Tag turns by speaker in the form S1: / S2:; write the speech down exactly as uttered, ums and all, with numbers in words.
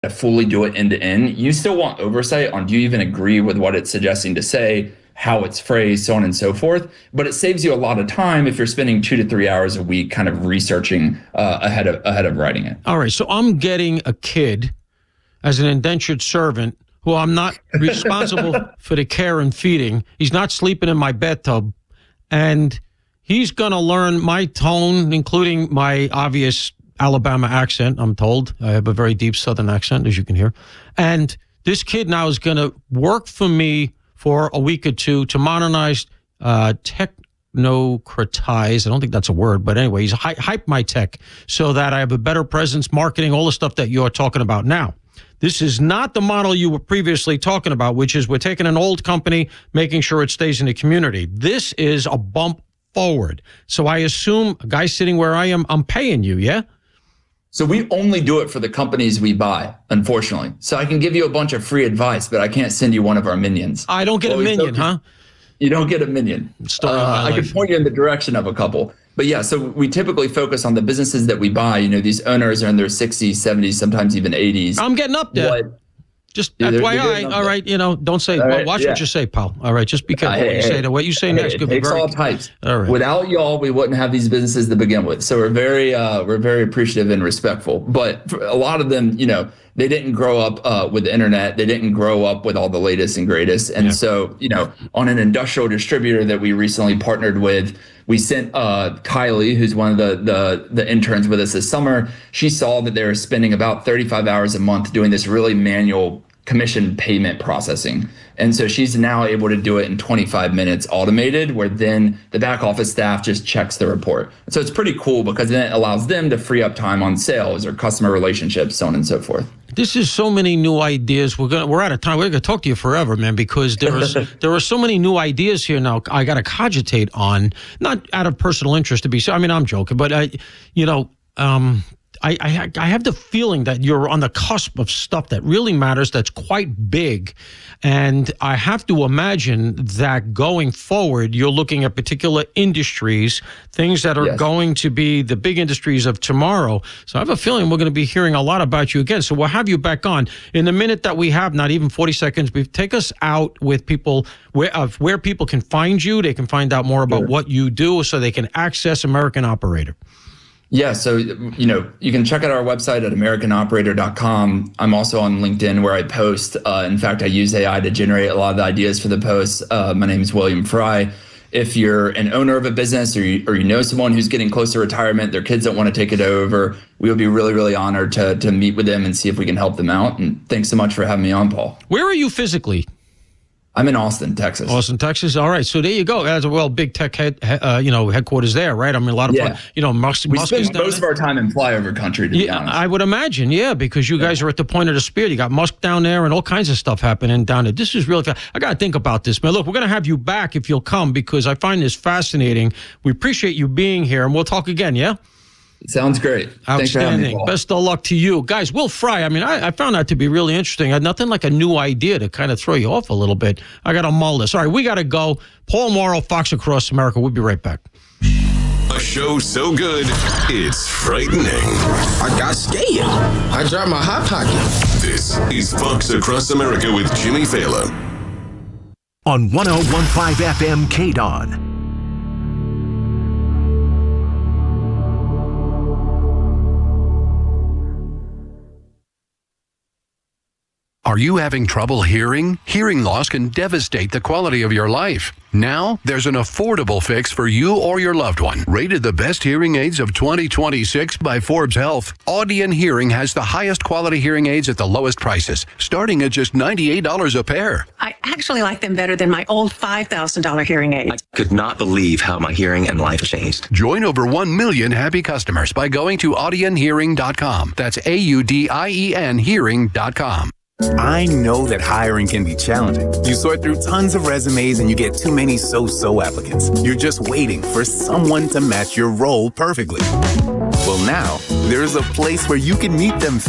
S1: to fully do it end to end. You still want oversight on, do you even agree with what it's suggesting to say, how it's phrased, so on and so forth. But it saves you a lot of time if you're spending two to three hours a week kind of researching uh, ahead of ahead of writing it.
S2: All right. So I'm getting a kid as an indentured servant who I'm not responsible for the care and feeding. He's not sleeping in my bathtub. And he's going to learn my tone, including my obvious Alabama accent, I'm told. I have a very deep Southern accent, as you can hear. And this kid now is going to work for me for a week or two to modernize, uh, technocratize. I don't think that's a word, but anyway, he's hy- hype my tech so that I have a better presence, marketing, all the stuff that you're talking about now. This is not the model you were previously talking about, which is we're taking an old company, making sure it stays in the community. This is a bump forward. So I assume a guy sitting where I am, I'm paying you, yeah?
S1: So we only do it for the companies we buy, unfortunately. So I can give you a bunch of free advice, but I can't send you one of our minions.
S2: I don't get well, a minion, huh?
S1: You don't get a minion. Uh, I can point you in the direction of a couple. But yeah, so we typically focus on the businesses that we buy. You know, these owners are in their sixties, seventies, sometimes even eighties.
S2: I'm getting up there. What, Just yeah, F Y I, all right, you know, don't say, right, watch yeah. what you say, pal. All right, just be careful uh, hey, what you hey, say. What you say hey, next could be very...
S1: all types.
S2: All right.
S1: Without y'all, we wouldn't have these businesses to begin with. So we're very, uh, we're very appreciative and respectful. But for a lot of them, you know, they didn't grow up uh, with the internet. They didn't grow up with all the latest and greatest. And yeah. so, you know, on an industrial distributor that we recently partnered with, we sent uh, Kylie, who's one of the, the the interns with us this summer. She saw that they were spending about thirty-five hours a month doing this really manual commission payment processing. And so she's now able to do it in twenty-five minutes automated, where then the back office staff just checks the report. So it's pretty cool because then it allows them to free up time on sales or customer relationships, so on and so forth.
S2: This is so many new ideas. We're gonna we're out of time. We're gonna talk to you forever, man, because there is there are so many new ideas here now. I got to cogitate on, not out of personal interest to be. I mean, I'm joking, but I, you know, um, I, I I have the feeling that you're on the cusp of stuff that really matters, that's quite big. And I have to imagine that going forward, you're looking at particular industries, things that are yes. going to be the big industries of tomorrow. So I have a feeling we're going to be hearing a lot about you again. So we'll have you back on. In the minute that we have, not even forty seconds, take us out with people where, of where people can find you. They can find out more about sure. what you do so they can access American Operator.
S1: Yeah, so, you know, you can check out our website at american operator dot com. I'm also on LinkedIn where I post. Uh, in fact, I use A I to generate a lot of the ideas for the posts. Uh, my name is William Fry. If you're an owner of a business or you, or you know someone who's getting close to retirement, their kids don't want to take it over, we would be really, really honored to to meet with them and see if we can help them out. And thanks so much for having me on, Paul.
S2: Where are you physically?
S1: I'm in Austin, Texas.
S2: Austin, Texas. All right. So there you go. As well, big tech head, uh, you know, headquarters there, right? I mean, a lot of,
S1: yeah.
S2: fun, you know, Musk,
S1: we
S2: Musk is
S1: spend most
S2: there.
S1: of our time in flyover country, to
S2: yeah,
S1: be honest.
S2: I would imagine, yeah, because you guys yeah. are at the point of the spear. You got Musk down there and all kinds of stuff happening down there. This is really, I got to think about this, man. Look, we're going to have you back if you'll come because I find this fascinating. We appreciate you being here and we'll talk again, yeah?
S1: Sounds great.
S2: Outstanding. Me, Best of luck to you. Guys, Will Fry, I mean, I, I found that to be really interesting. I had nothing like a new idea to kind of throw you off a little bit. I got to mull this. All right, we got to go. Paul Mauro, Fox Across America. We'll be right back.
S3: A show so good, it's frightening.
S4: I got scared. I dropped my Hot Pocket.
S3: This is Fox Across America with Jimmy Fallon.
S5: On one oh one point five F M K D O N. Are you having trouble hearing? Hearing loss can devastate the quality of your life. Now, there's an affordable fix for you or your loved one. Rated the best hearing aids of twenty twenty-six by Forbes Health, Audion Hearing has the highest quality hearing aids at the lowest prices, starting at just ninety-eight dollars a pair.
S6: I actually like them better than my old five thousand dollars hearing aids.
S7: I could not believe how my hearing and life changed.
S5: Join over one million happy customers by going to audion hearing dot com. That's A U D I E N hearing dot com.
S8: I know that hiring can be challenging. You sort through tons of resumes and you get too many so-so applicants. You're just waiting for someone to match your role perfectly. Well, now, there's a place where you can meet them